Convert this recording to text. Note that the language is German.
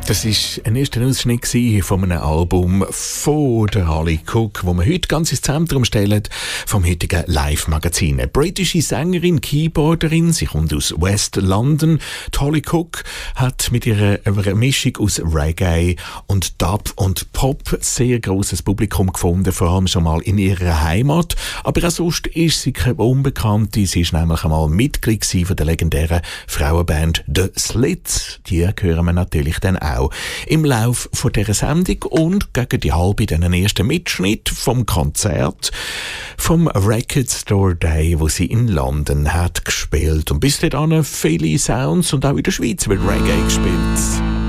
Das war ein erster Ausschnitt von einem Album von der Holly Cook, wo wir heute ganz ins Zentrum stellen vom heutigen Live-Magazin. Eine britische Sängerin, Keyboarderin, sie kommt aus West London. Die Holly Cook hat mit ihrer Mischung aus Reggae und Dub und Pop sehr grosses Publikum gefunden, vor allem schon mal in ihrer Heimat. Aber auch sonst ist sie keine Unbekannte. Sie ist nämlich einmal Mitglied von der legendären Frauenband The Slits. Die hören wir natürlich dann auch im Lauf von dieser Sendung und gegen die halbe den ersten Mitschnitt vom Konzert vom Record Store Day, wo sie in London hat gespielt. Und bis dahin viele Sounds und auch in der Schweiz wird Reggae gespielt.